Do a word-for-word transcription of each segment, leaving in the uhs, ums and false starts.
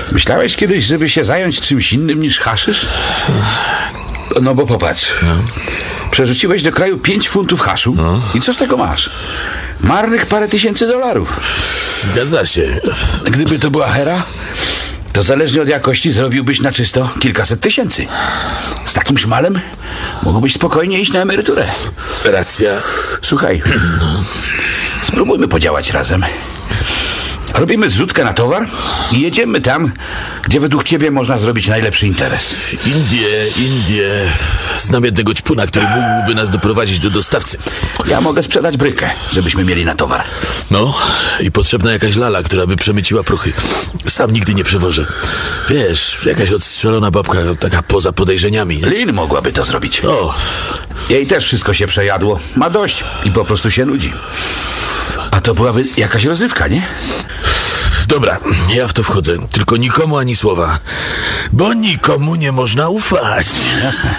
Myślałeś kiedyś, żeby się zająć czymś innym niż haszysz? No bo popatrz. No. Przerzuciłeś do kraju pięć funtów haszu. No. I co z tego masz? Marnych parę tysięcy dolarów. Zgadza się. Gdyby to była hera, to zależnie od jakości zrobiłbyś na czysto kilkaset tysięcy. Z takim szmalem mógłbyś spokojnie iść na emeryturę. Racja. Słuchaj, spróbujmy podziałać razem. Robimy zrzutkę na towar i jedziemy tam, gdzie według ciebie można zrobić najlepszy interes. Indie, Indie. Znam jednego ćpuna, który mógłby nas doprowadzić do dostawcy. Ja mogę sprzedać brykę, żebyśmy mieli na towar. No, i potrzebna jakaś lala, która by przemyciła prochy. Sam nigdy nie przewożę. Wiesz, jakaś odstrzelona babka, taka poza podejrzeniami. Lin mogłaby to zrobić. O. Jej też wszystko się przejadło. Ma dość i po prostu się nudzi. A to byłaby jakaś rozrywka, nie? Dobra, ja w to wchodzę. Tylko nikomu ani słowa. Bo nikomu nie można ufać. Jasne.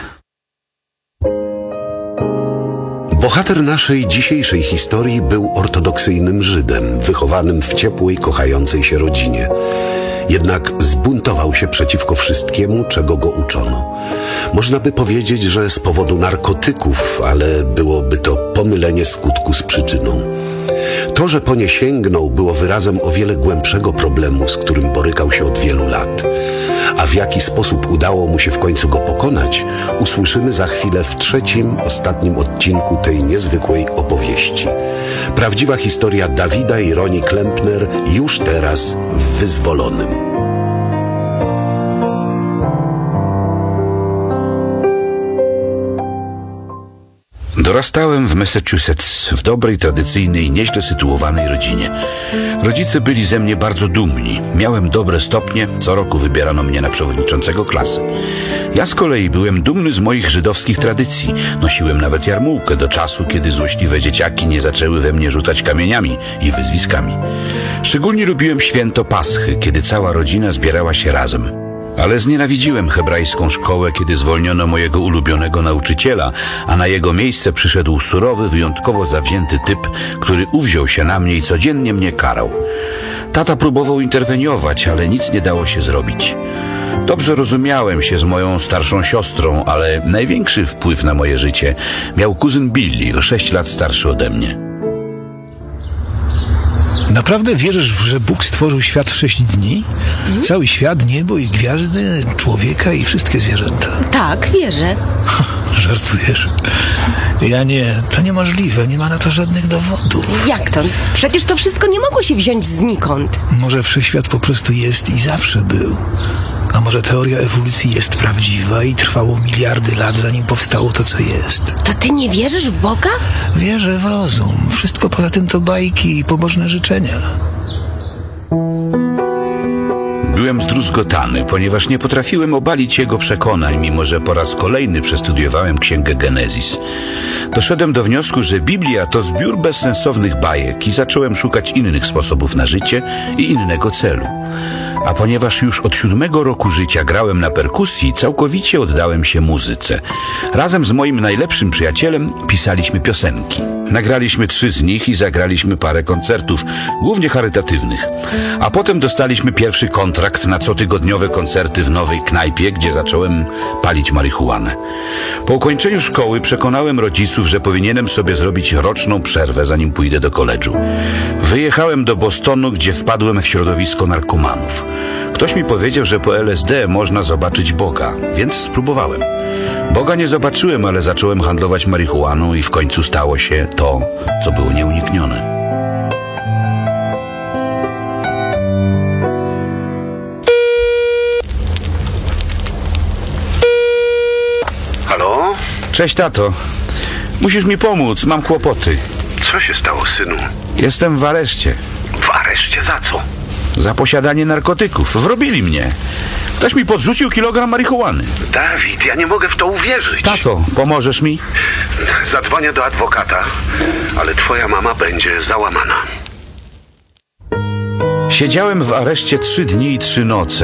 Bohater naszej dzisiejszej historii był ortodoksyjnym Żydem, wychowanym w ciepłej, kochającej się rodzinie. Jednak zbuntował się przeciwko wszystkiemu, czego go uczono. Można by powiedzieć, że z powodu narkotyków, ale byłoby to pomylenie skutku z przyczyną. To, że po nie sięgnął, było wyrazem o wiele głębszego problemu, z którym borykał się od wielu lat. A w jaki sposób udało mu się w końcu go pokonać, usłyszymy za chwilę w trzecim, ostatnim odcinku tej niezwykłej opowieści. Prawdziwa historia Dawida i Roni Klempner już teraz w Wyzwolonym. Dorastałem w Massachusetts, w dobrej, tradycyjnej, nieźle sytuowanej rodzinie. Rodzice byli ze mnie bardzo dumni. Miałem dobre stopnie, co roku wybierano mnie na przewodniczącego klasy. Ja z kolei byłem dumny z moich żydowskich tradycji. Nosiłem nawet jarmułkę do czasu, kiedy złośliwe dzieciaki nie zaczęły we mnie rzucać kamieniami i wyzwiskami. Szczególnie lubiłem święto Paschy, kiedy cała rodzina zbierała się razem. Ale znienawidziłem hebrajską szkołę, kiedy zwolniono mojego ulubionego nauczyciela, a na jego miejsce przyszedł surowy, wyjątkowo zawzięty typ, który uwziął się na mnie i codziennie mnie karał. Tata próbował interweniować, ale nic nie dało się zrobić. Dobrze rozumiałem się z moją starszą siostrą, ale największy wpływ na moje życie miał kuzyn Billy, o sześć lat starszy ode mnie. Naprawdę wierzysz, że Bóg stworzył świat w sześć dni? Hmm? Cały świat, niebo i gwiazdy, człowieka i wszystkie zwierzęta. Tak, wierzę. Żartujesz? Ja nie, to niemożliwe, nie ma na to żadnych dowodów. Jak to? Przecież to wszystko nie mogło się wziąć znikąd. Może wszechświat po prostu jest i zawsze był. A może teoria ewolucji jest prawdziwa i trwało miliardy lat, zanim powstało to, co jest. To ty nie wierzysz w Boga? Wierzę w rozum. Wszystko poza tym to bajki i pobożne życzenia. Byłem zdruzgotany, ponieważ nie potrafiłem obalić jego przekonań, mimo że po raz kolejny przestudiowałem Księgę Genezis. Doszedłem do wniosku, że Biblia to zbiór bezsensownych bajek i zacząłem szukać innych sposobów na życie i innego celu. A ponieważ już od siódmego roku życia grałem na perkusji, całkowicie oddałem się muzyce. Razem z moim najlepszym przyjacielem pisaliśmy piosenki. Nagraliśmy trzy z nich i zagraliśmy parę koncertów, głównie charytatywnych. A potem dostaliśmy pierwszy kontrakt na cotygodniowe koncerty w nowej knajpie, gdzie zacząłem palić marihuanę. Po ukończeniu szkoły przekonałem rodziców, że powinienem sobie zrobić roczną przerwę, zanim pójdę do koledżu. Wyjechałem do Bostonu, gdzie wpadłem w środowisko narkomanów. Ktoś mi powiedział, że po L S D można zobaczyć Boga, więc spróbowałem. Boga nie zobaczyłem, ale zacząłem handlować marihuaną i w końcu stało się to, co było nieuniknione. Halo? Cześć, tato. Musisz mi pomóc, mam kłopoty. Co się stało, synu? Jestem w areszcie. W areszcie za co? Za posiadanie narkotyków. Wrobili mnie. Ktoś mi podrzucił kilogram marihuany. Dawid, ja nie mogę w to uwierzyć. Tato, pomożesz mi? Zadzwonię do adwokata, ale twoja mama będzie załamana. Siedziałem w areszcie trzy dni i trzy noce.